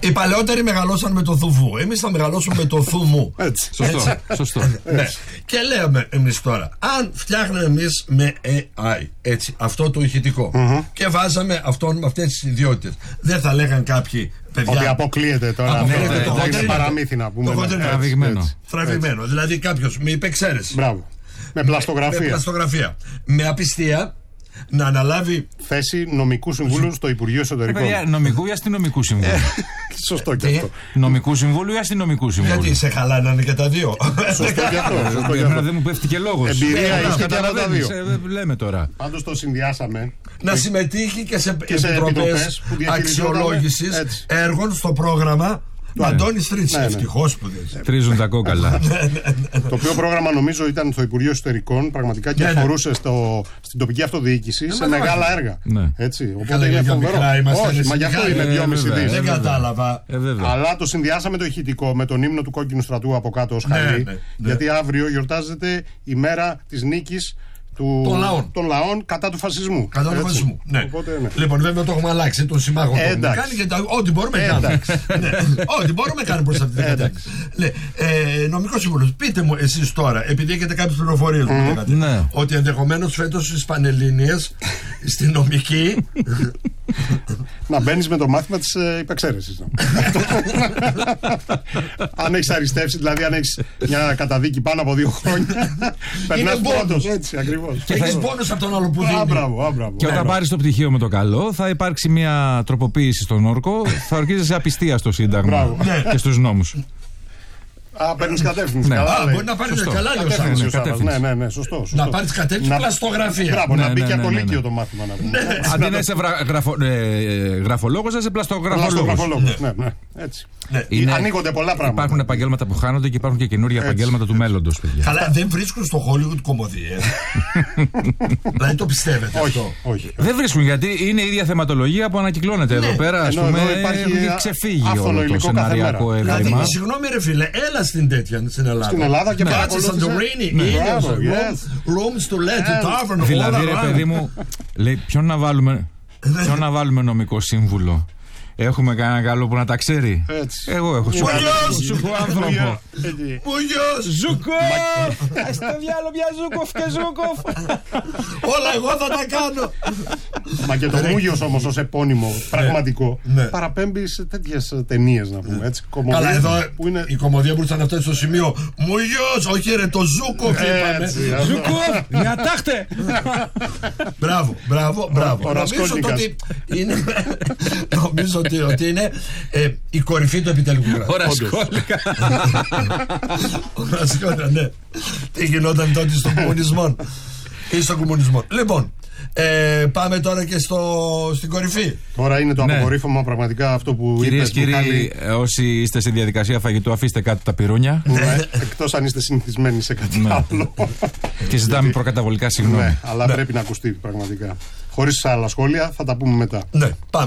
Οι παλαιότεροι μεγαλώσαν με το θουβού. Εμείς θα μεγαλώσουμε με το θουμού. Έτσι. Σωστό. Ναι. Και λέμε εμείς τώρα, αν φτιάχναμε εμείς με AI έτσι, αυτό το ηχητικό και βάζαμε αυτόν με αυτές τις ιδιότητες, δεν θα λέγαν κάποιοι παιδιά. Ότι αποκλείεται τώρα. Είναι παραμύθι να πούμε. Τραβηγμένο. Δηλαδή κάποιος με υπεξαίρεση. Μπράβο. Με πλαστογραφία. Με απιστία. Να αναλάβει θέση νομικού συμβούλου στο Υπουργείο Εσωτερικών. Νομικού ή αστυνομικού συμβούλου. Σωστό και αυτό. Νομικού συμβούλου ή αστυνομικού συμβούλου. Γιατί σε χαλάνανε και τα δύο. Σωστό και αυτό. Δεν μου πέφτει και λόγος. Εμπειρία έχει και από τα δύο. Λέμε τώρα. Πάντως το συνδυάσαμε. Να συμμετείχει και σε επιτροπές αξιολόγησης έργων στο πρόγραμμα του Αντώνη Στρίτσι. Ευτυχώς που δεν τρίζουν τα κόκαλα. Το οποίο πρόγραμμα νομίζω ήταν στο Υπουργείο Εσωτερικών πραγματικά και αφορούσε στην τοπική αυτοδιοίκηση σε μεγάλα έργα. Έτσι. Οπότε είναι φοβερό. Όχι, μα γι' αυτό είναι 2,5 δις. Δεν κατάλαβα. Αλλά το συνδυάσαμε το ηχητικό με τον ύμνο του Κόκκινου Στρατού από κάτω ως χαλί. Γιατί αύριο γιορτάζεται η μέρα της νίκης των λαών κατά του φασισμού. Κατά του φασισμού. Ναι. Οπότε, ναι. Λοιπόν, βέβαια το έχουμε αλλάξει τον συμμάχο του. Κάνει και ό,τι μπορούμε να κάνουμε. Ό,τι μπορούμε να κάνουμε προς αυτή την κατεύθυνση. Νομικό σύμβουλο, πείτε μου εσείς τώρα, επειδή έχετε κάποιες πληροφορίες ότι ενδεχομένως φέτος στις Πανελλήνιες στη νομική. Να μπαίνεις με το μάθημα της υπεξαίρεσης. Αν έχεις αριστεύσει, δηλαδή αν έχεις μια καταδίκη πάνω από 2 χρόνια, περνάς πρώτος. Έτσι ακριβώς. Και έχεις πόνος από τον άλλο που δίνει. Μπράβο. Και όταν πάρεις το πτυχίο με το καλό, θα υπάρξει μια τροποποίηση στον όρκο, θα ορκίζεσαι απιστία στο Σύνταγμα και στους νόμους. Παίρνεις κατεύθυνση. Μπορεί να πάρεις καλά, λέω. Ναι, σωστό. Να πάρεις κατεύθυνση πλαστογραφία. Μπράβο, να μπει και από Λύκειο το μάθημα. Αντί να είσαι γραφολόγος, να είσαι πλαστογραφολόγος. Ναι, έτσι. Ανοίγονται πολλά πράγματα. Υπάρχουν επαγγέλματα που χάνονται και υπάρχουν και καινούργια επαγγέλματα του μέλλοντος, παιδιά. Καλά, δεν βρίσκουν στο Hollywood κομμωδίες. Δηλαδή το πιστεύετε αυτό? Όχι. Δεν βρίσκουν, γιατί είναι η ίδια θεματολογία που ανακυκλώνεται εδώ πέρα. Ας πούμε, έχει ξεφύγει όλο το σεναριακό έβριμα. Συγγνώμη, ρε φίλε, έλα στην τέτοια στην Ελλάδα. Στην Ελλάδα και παρακολούθησε rooms to let, tavern. Δηλαδή, ρε παιδί μου, λέει, ποιον να βάλουμε νομικό σύμβουλο? Έχουμε κανένα καλό που να τα ξέρει? Εγώ έχω σου άνθρωπο. Μουγιός! Ζούκοφ! Στο διάλο πια Ζούκοφ και Ζούκοφ! Όλα εγώ θα τα κάνω! Μα και το Μούγιος όμως ως επώνυμο πραγματικό παραπέμπει σε τέτοιες ταινίες, να πούμε. Καλά, εδώ η κομμωδία μπορούσε να φτάσει στο σημείο Μουγιός! Όχι ρε, το Ζούκοφ είπαμε! Ζούκοφ! Μια τάχτε! Μπράβο. Νομίζω ότι είναι η κορυφή του επιτελικού κράτους. Ορασκόλικα, ναι. Τι γινόταν τότε στον κομμουνισμό ή στον κομμουνισμό. Λοιπόν, πάμε τώρα και στην κορυφή. Τώρα είναι το αποκορύφωμα πραγματικά αυτό που είπες. Κυρίες και κύριοι, όσοι είστε σε διαδικασία φαγητού, αφήστε κάτω τα πυρούνια. Εκτός αν είστε συνηθισμένοι σε κάτι άλλο. Και ζητάμε προκαταβολικά συγγνώμη. Αλλά πρέπει να ακουστεί πραγματικά. Χωρίς άλλα σχόλια, θα τα πούμε μετά. Ναι, πάμε.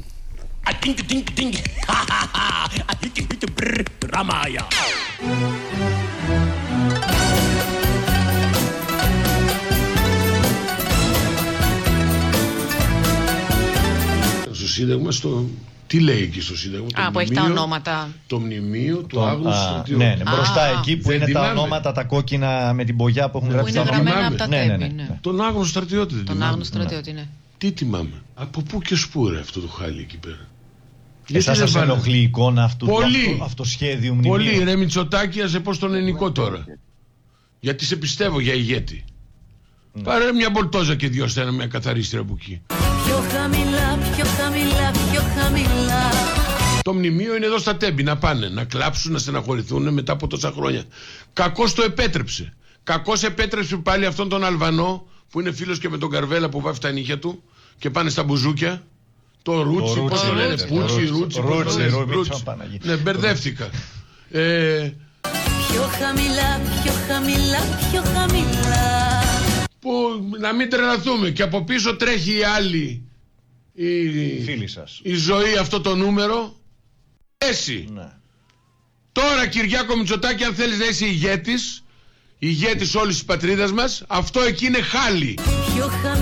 Στο Σύνταγμα, τι λέει εκεί στο Σύνταγμα? Που έχει τα ονόματα. Το μνημείο του Άγνου Στρατιώτη. Ναι, μπροστά εκεί που είναι τα ονόματα, τα κόκκινα με την μπογιά που έχουν γράψει τα ονόματα. Τον Άγνο Στρατιώτη δεν θυμάμαι. Τον Άγνο Στρατιώτη, ναι. Τι θυμάμαι? Από πού και σπούρα αυτό το χάλι εκεί πέρα? Εσάς σας ενοχλεί η εικόνα αυτού του αυτοσχέδιου μνημείου? Πολύ, ρε Μητσοτάκη, ας πω στον ελληνικό τώρα. Γιατί σε πιστεύω για ηγέτη. Πάρε μια μπολτόζα και δυο στένα, μια καθαρίστρια από εκεί. Πιο χαμηλά, πιο χαμηλά, πιο χαμηλά. Το μνημείο είναι εδώ στα Τέμπη, να πάνε, να κλάψουν, να στεναχωρηθούν μετά από τόσα χρόνια. Κακώς το επέτρεψε. Κακώς επέτρεψε πάλι αυτόν τον Αλβανό που είναι φίλος και με τον Καρβέλα που βάφει τα νύχια του και πάνε στα μπουζούκια. Το Ρούτσι, πώς το λένε, Ρούτσι. Ναι, μπερδεύτηκα. Πιο χαμηλά, πιο χαμηλά, πιο χαμηλά. Που να μην τρελαθούμε και από πίσω τρέχει η άλλη φίλη σας. Η ζωή αυτό το νούμερο. Εσύ. Ναι. Τώρα Κυριάκο Μητσοτάκη, αν θέλεις να είσαι ηγέτης όλης της πατρίδας μας, αυτό εκεί είναι χάλι.